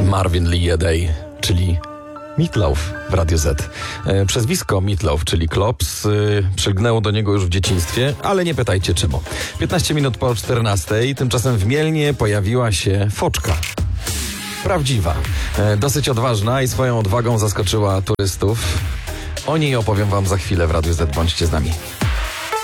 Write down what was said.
Marvin Lee Edey, czyli Meatloaf w Radio Z. Przezwisko Meatloaf, czyli Klops, przylgnęło do niego już w dzieciństwie, ale nie pytajcie czemu. 15 minut po 14, tymczasem w Mielnie pojawiła się foczka. Prawdziwa, dosyć odważna i swoją odwagą zaskoczyła turystów. O niej opowiem wam za chwilę w Radiu Z. Bądźcie z nami.